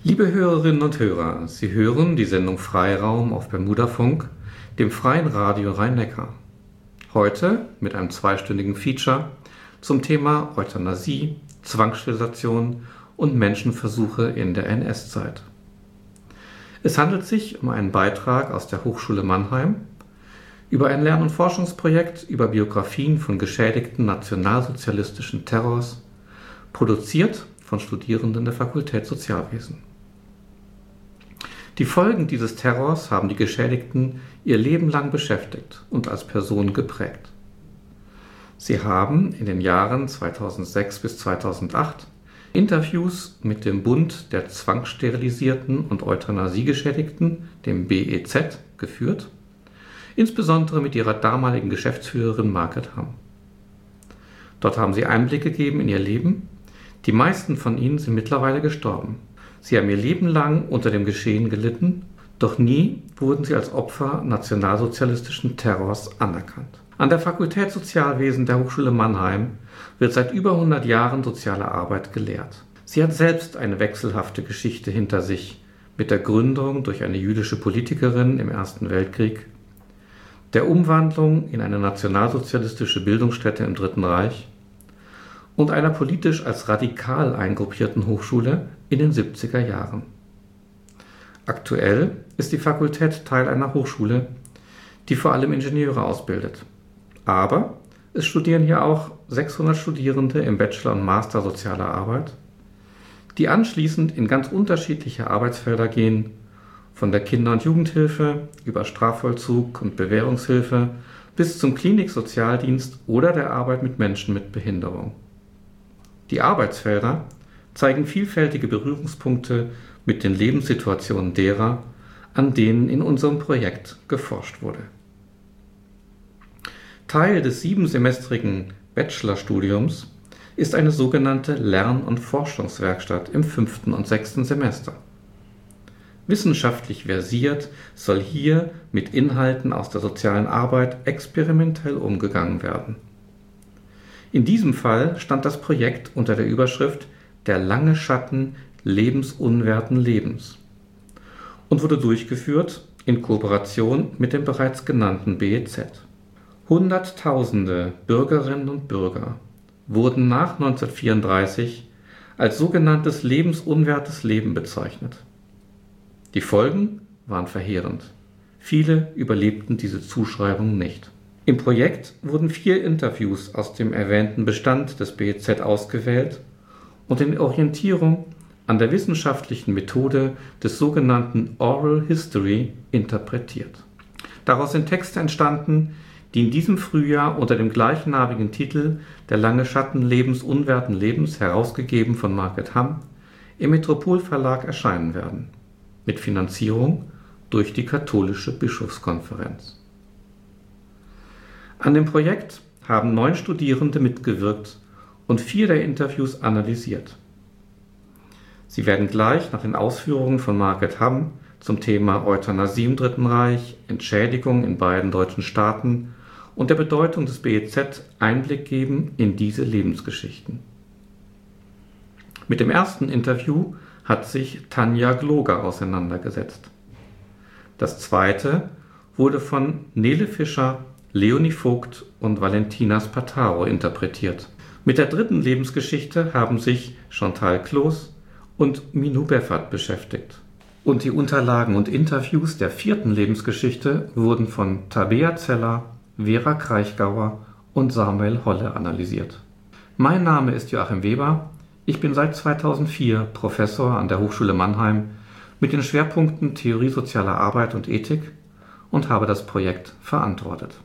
Liebe Hörerinnen und Hörer, Sie hören die Sendung Freiraum auf Bermudafunk, dem freien Radio Rhein-Neckar. Heute mit einem zweistündigen Feature zum Thema Euthanasie, Zwangssterilisation und Menschenversuche in der NS-Zeit. Es handelt sich um einen Beitrag aus der Hochschule Mannheim über ein Lern- und Forschungsprojekt über Biografien von Geschädigten nationalsozialistischen Terrors, produziert von Studierenden der Fakultät Sozialwesen. Die Folgen dieses Terrors haben die Geschädigten ihr Leben lang beschäftigt und als Person geprägt. Sie haben in den Jahren 2006 bis 2008 Interviews mit dem Bund der Zwangssterilisierten und Euthanasiegeschädigten, dem BEZ, geführt, insbesondere mit ihrer damaligen Geschäftsführerin Margret Hamm. Dort haben sie Einblick gegeben in ihr Leben. Die meisten von ihnen sind mittlerweile gestorben. Sie haben ihr Leben lang unter dem Geschehen gelitten, doch nie wurden sie als Opfer nationalsozialistischen Terrors anerkannt. An der Fakultät Sozialwesen der Hochschule Mannheim wird seit über 100 Jahren soziale Arbeit gelehrt. Sie hat selbst eine wechselhafte Geschichte hinter sich mit der Gründung durch eine jüdische Politikerin im Ersten Weltkrieg, der Umwandlung in eine nationalsozialistische Bildungsstätte im Dritten Reich und einer politisch als radikal eingruppierten Hochschule in den 70er Jahren. Aktuell ist die Fakultät Teil einer Hochschule, die vor allem Ingenieure ausbildet. Aber es studieren hier auch 600 Studierende im Bachelor und Master Soziale Arbeit, die anschließend in ganz unterschiedliche Arbeitsfelder gehen, von der Kinder- und Jugendhilfe über Strafvollzug und Bewährungshilfe bis zum Kliniksozialdienst oder der Arbeit mit Menschen mit Behinderung. Die Arbeitsfelder zeigen vielfältige Berührungspunkte mit den Lebenssituationen derer, an denen in unserem Projekt geforscht wurde. Teil des 7-semestrigen Bachelorstudiums ist eine sogenannte Lern- und Forschungswerkstatt im 5. und 6. Semester. Wissenschaftlich versiert soll hier mit Inhalten aus der sozialen Arbeit experimentell umgegangen werden. In diesem Fall stand das Projekt unter der Überschrift »Der lange Schatten lebensunwerten Lebens« und wurde durchgeführt in Kooperation mit dem bereits genannten BEZ. Hunderttausende Bürgerinnen und Bürger wurden nach 1934 als sogenanntes lebensunwertes Leben bezeichnet. Die Folgen waren verheerend. Viele überlebten diese Zuschreibung nicht. Im Projekt wurden 4 Interviews aus dem erwähnten Bestand des BEZ ausgewählt und in Orientierung an der wissenschaftlichen Methode des sogenannten Oral History interpretiert. Daraus sind Texte entstanden, die in diesem Frühjahr unter dem gleichnamigen Titel »Der lange Schatten lebensunwerten Lebens«, herausgegeben von Margret Hamm, im Metropol-Verlag erscheinen werden, mit Finanzierung durch die Katholische Bischofskonferenz. An dem Projekt haben 9 Studierende mitgewirkt und 4 der Interviews analysiert. Sie werden gleich nach den Ausführungen von Margret Hamm zum Thema Euthanasie im Dritten Reich, Entschädigung in beiden deutschen Staaten und der Bedeutung des BEZ Einblick geben in diese Lebensgeschichten. Mit dem ersten Interview hat sich Tanja Gloger auseinandergesetzt. Das zweite wurde von Nele Fischer, Leonie Vogt und Valentina Spataro interpretiert. Mit der dritten Lebensgeschichte haben sich Chantal Kloß und Minou Beffert beschäftigt. Und die Unterlagen und Interviews der 4. Lebensgeschichte wurden von Tabea Zeller, Vera Kraichgauer und Samuel Holle analysiert. Mein Name ist Joachim Weber. Ich bin seit 2004 Professor an der Hochschule Mannheim mit den Schwerpunkten Theorie sozialer Arbeit und Ethik und habe das Projekt verantwortet.